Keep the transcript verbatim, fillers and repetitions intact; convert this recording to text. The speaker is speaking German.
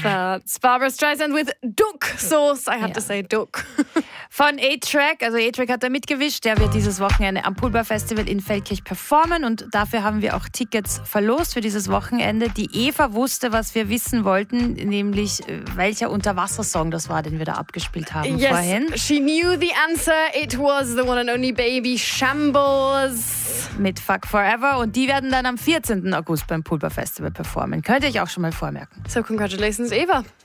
That's Barbra Streisand with Duck Sauce. I have Ja. to say Duck. Von A-Track, also A-Track hat da mitgewischt, der wird dieses Wochenende am Poolbar Festival in Feldkirch performen und dafür haben wir auch Tickets verlost für dieses Wochenende. Die Eva wusste, was wir wissen wollten, nämlich äh, welcher Unterwassersong das war, den wir da abgespielt haben Yes, vorhin. she knew the answer. It was the one and only Baby Shambles. Mit Fuck Forever und die werden dann am vierzehnten August beim Poolbar Festival performen. Könnt ihr euch auch schon mal vormerken. So congratulations, Eva.